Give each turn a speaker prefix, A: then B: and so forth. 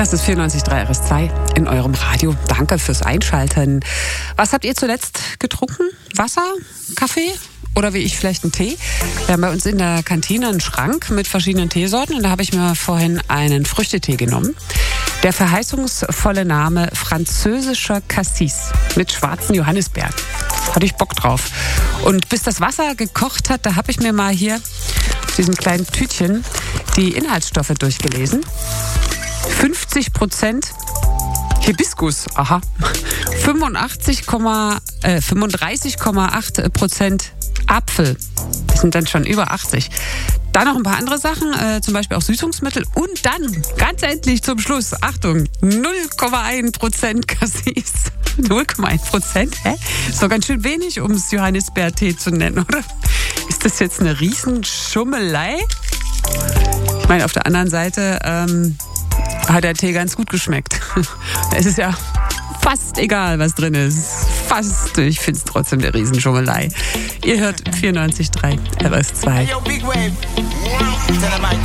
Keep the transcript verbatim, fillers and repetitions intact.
A: Das ist vierundneunzig Komma drei R S zwei in eurem Radio. Danke fürs Einschalten. Was habt ihr zuletzt getrunken? Wasser? Kaffee? Oder wie ich vielleicht einen Tee? Wir haben bei uns in der Kantine einen Schrank mit verschiedenen Teesorten und da habe ich mir vorhin einen Früchtetee genommen. Der verheißungsvolle Name französischer Cassis mit schwarzen Johannisbeeren. Hatte ich Bock drauf. Und bis das Wasser gekocht hat, da habe ich mir mal hier auf diesem kleinen Tütchen die Inhaltsstoffe durchgelesen. fünfzig Prozent Hibiskus, aha. fünfundachtzig, äh, fünfunddreißig Komma acht Prozent Apfel. Das sind dann schon über achtzig. Dann noch ein paar andere Sachen, äh, zum Beispiel auch Süßungsmittel. Und dann, ganz endlich zum Schluss, Achtung, null Komma eins Prozent Cassis. null Komma eins Prozent? Hä? Ist doch ganz schön wenig, um es Johannisbeertee zu nennen, oder? Ist das jetzt eine Riesenschummelei? Ich meine, auf der anderen Seite ähm, hat der Tee ganz gut geschmeckt. Es ist ja fast egal, was drin ist. Fast. Ich finde es trotzdem der Riesenschummelei. Ihr hört vierundneunzig Komma drei R S zwei.